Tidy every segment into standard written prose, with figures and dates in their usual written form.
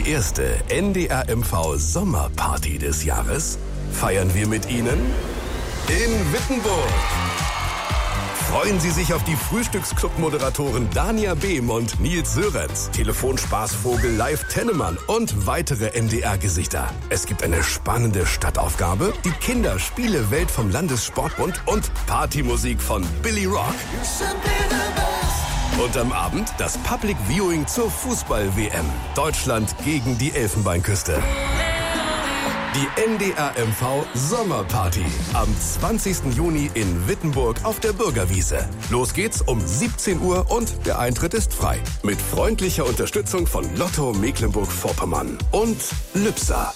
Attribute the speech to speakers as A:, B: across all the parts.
A: Die erste NDR-MV Sommerparty des Jahres feiern wir mit Ihnen in Wittenburg. Freuen Sie sich auf die Frühstücksclub-Moderatoren Dania Behm und Nils Sörenz, Telefonspaßvogel Live Tennemann und weitere NDR-Gesichter. Es gibt eine spannende Stadtaufgabe, die Kinderspiele-Welt vom Landessportbund und Partymusik von Billy Rock. Und am Abend das Public Viewing zur Fußball-WM. Deutschland gegen die Elfenbeinküste. Die NDR-MV Sommerparty am 20. Juni in Wittenburg auf der Bürgerwiese. Los geht's um 17 Uhr und der Eintritt ist frei. Mit freundlicher Unterstützung von Lotto Mecklenburg-Vorpommern und Lübser.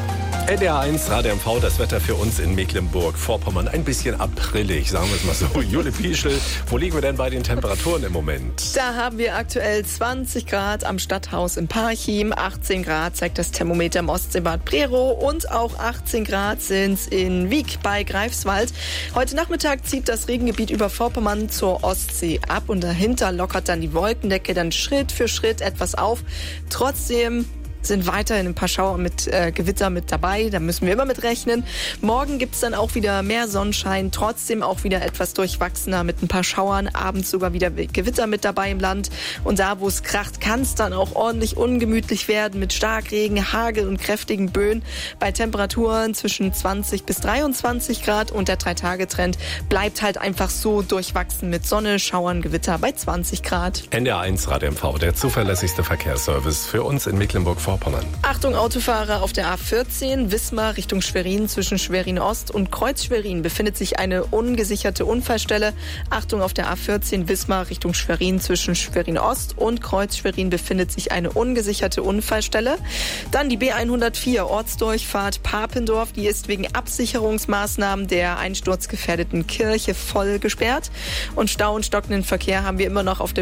B: NDR1 Radio MV, das Wetter für uns in Mecklenburg-Vorpommern. Ein bisschen aprillig, sagen wir es mal so. Jule Pieschel, wo liegen wir denn bei den Temperaturen im Moment?
C: Da haben wir aktuell 20 Grad am Stadthaus in Parchim, 18 Grad zeigt das Thermometer im Ostseebad Prerow und auch 18 Grad sind es in Wiek bei Greifswald. Heute Nachmittag zieht das Regengebiet über Vorpommern zur Ostsee ab und dahinter lockert dann die Wolkendecke dann Schritt für Schritt etwas auf. Trotzdem sind weiterhin ein paar Schauer mit Gewitter mit dabei, da müssen wir immer mit rechnen. Morgen gibt's dann auch wieder mehr Sonnenschein, trotzdem auch wieder etwas durchwachsener mit ein paar Schauern, abends sogar wieder Gewitter mit dabei im Land. Und da, wo es kracht, kann es dann auch ordentlich ungemütlich werden mit Starkregen, Hagel und kräftigen Böen bei Temperaturen zwischen 20 bis 23 Grad und der 3-Tage-Trend bleibt halt einfach so durchwachsen mit Sonne, Schauern, Gewitter bei 20 Grad.
B: NDR1 Radio MV, der zuverlässigste Verkehrsservice für uns in Mecklenburg-Vorpommern.
C: Achtung Autofahrer, auf der A14 Wismar Richtung Schwerin zwischen Schwerin Ost und Kreuz Schwerin befindet sich eine ungesicherte Unfallstelle. Achtung auf der A14 Wismar Richtung Schwerin zwischen Schwerin Ost und Kreuz Schwerin befindet sich eine ungesicherte Unfallstelle. Dann die B104 Ortsdurchfahrt Papendorf, die ist wegen Absicherungsmaßnahmen der einsturzgefährdeten Kirche voll gesperrt. Und Stau und stockenden Verkehr haben wir immer noch auf der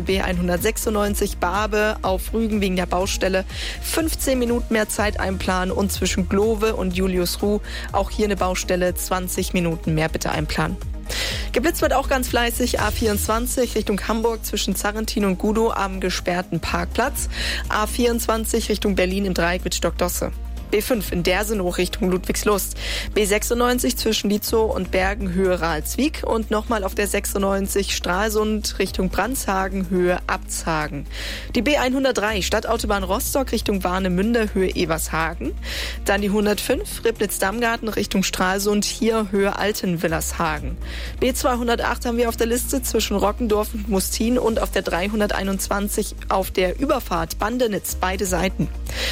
C: B196 Barbe auf Rügen wegen der Baustelle. 15 Minuten mehr Zeit einplanen und zwischen Glove und Juliusruh auch hier eine Baustelle, 20 Minuten mehr bitte einplanen. Geblitzt wird auch ganz fleißig A24 Richtung Hamburg zwischen Zarrentin und Gudow am gesperrten Parkplatz. A24 Richtung Berlin im Dreieck mit Stockdosse. B5 in Dersenow Richtung Ludwigslust. B96 zwischen Lietzow und Bergen Höhe Ralswiek und nochmal auf der 96 Stralsund Richtung Brandshagen Höhe Abtshagen. Die B103 Stadtautobahn Rostock Richtung Warnemünde Höhe Evershagen. Dann die 105 Ribnitz-Dammgarten Richtung Stralsund hier Höhe Altenwillershagen. B208 haben wir auf der Liste zwischen Rockendorf und Mustin und auf der 321 auf der Überfahrt Bandenitz beide Seiten.